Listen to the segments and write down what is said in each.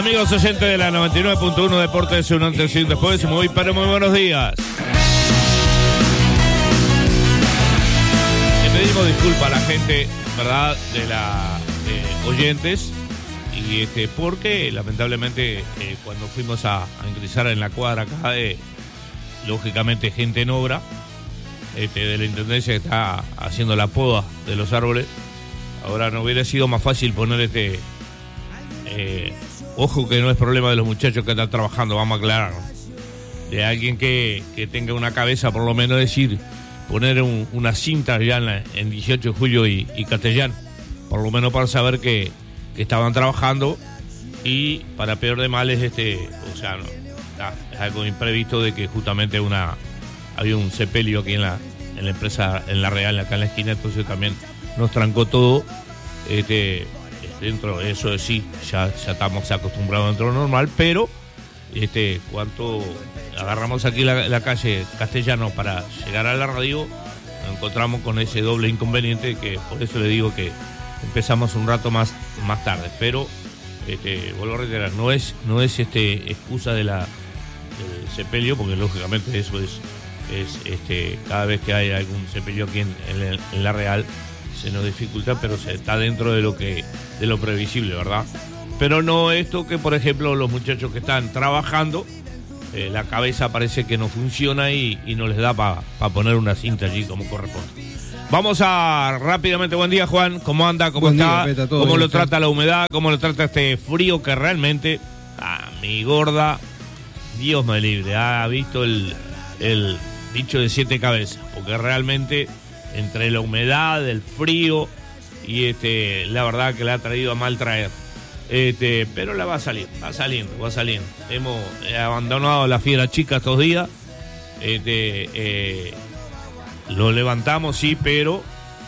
amigos oyentes de la 99.1 Deportes, un antes y un después. Muy buenos días. Le pedimos disculpas a la gente, ¿verdad?, de oyentes. Y porque lamentablemente cuando fuimos a ingresar en la cuadra acá, lógicamente gente en obra de la intendencia que está haciendo la poda de los árboles. Ahora no hubiera sido más fácil poner ojo que no es problema de los muchachos que están trabajando, vamos a aclarar, ¿no? De alguien que tenga una cabeza, por lo menos decir, poner una cinta ya en 18 de julio y Castellán, por lo menos para saber que estaban trabajando. Y para peor de males, o sea, no, es algo imprevisto de que justamente había un sepelio aquí en la empresa, en la Real, acá en la esquina, entonces también nos trancó todo. Dentro de eso sí, ya estamos acostumbrados dentro de lo normal, pero cuando agarramos aquí la calle Castellano para llegar a la radio, nos encontramos con ese doble inconveniente, que por eso le digo que empezamos un rato más tarde. Pero vuelvo a reiterar, no es excusa del sepelio, porque lógicamente eso es cada vez que hay algún sepelio aquí en la Real se nos dificulta, pero se está dentro de lo previsible, ¿verdad? Pero no esto que, por ejemplo, los muchachos que están trabajando, la cabeza parece que no funciona y no les da para poner una cinta allí como corresponde. Vamos a rápidamente. Buen día, Juan. ¿Cómo anda? ¿Cómo está? Día, Peta, ¿Cómo bien, lo trata la humedad? ¿Cómo lo trata este frío que realmente, mi gorda, Dios me libre, ha visto el bicho de 7 cabezas? Porque realmente, entre la humedad, el frío y la verdad que la ha traído a mal traer. Pero la va saliendo. Hemos abandonado a la fiera chica estos días. Lo levantamos, sí, pero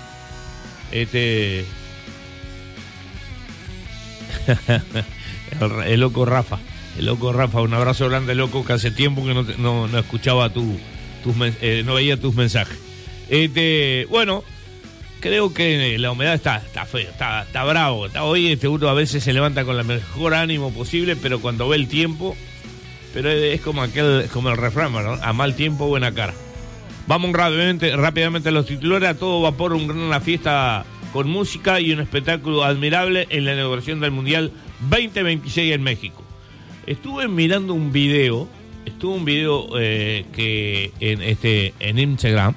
el loco Rafa, un abrazo grande, loco, que hace tiempo que no escuchaba no veía tus mensajes. Bueno, creo que la humedad está feo, está bravo. Hoy uno a veces se levanta con el mejor ánimo posible, pero cuando ve el tiempo, pero es como el refrán, ¿no? A mal tiempo, buena cara. Vamos rápidamente a los titulares. A todo vapor, una fiesta con música y un espectáculo admirable en la inauguración del Mundial 2026 en México. Estuve mirando un video que en Instagram,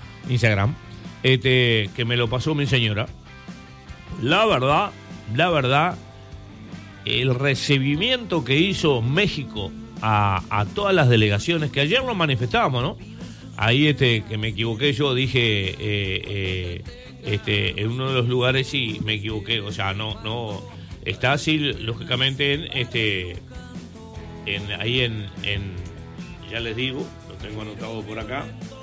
que me lo pasó mi señora. La verdad, el recibimiento que hizo México a todas las delegaciones, que ayer nos manifestábamos, ¿no? Ahí que me equivoqué, yo dije en uno de los lugares, sí, me equivoqué, o sea, no está así, lógicamente, ahí en ya les digo, lo tengo anotado por acá.